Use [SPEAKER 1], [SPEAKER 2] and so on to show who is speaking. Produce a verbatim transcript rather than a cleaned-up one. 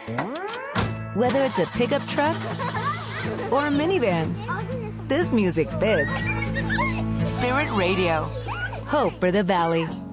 [SPEAKER 1] Whether it's a pickup truck or a minivan, this music fits. Spirit Radio. Hope for the Valley.